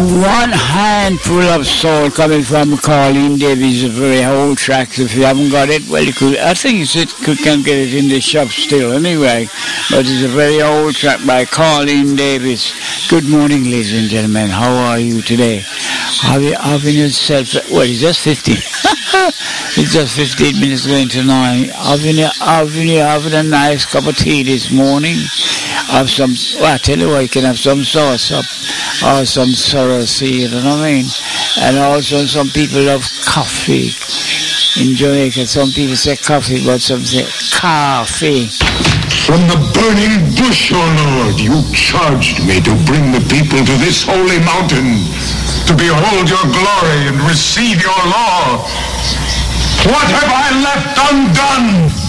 One handful of soul coming from Colleen Davis, a very old track. If you haven't got it, well, you could. I think you can get it in the shop still anyway. But it's a very old track by Colleen Davis. Good morning, ladies and gentlemen. How are you today? Having yourself, well, it's just 15. It's just 15 minutes going to 9. Having a nice cup of tea this morning. Have some, well, I tell you what, you can have some sauce up or some sorrel seed, you know what I mean? And also some people love coffee. In Jamaica, some people say coffee, but some say coffee. From the burning bush, O Lord, you charged me to bring the people to this holy mountain, to behold your glory and receive your law. What have I left undone?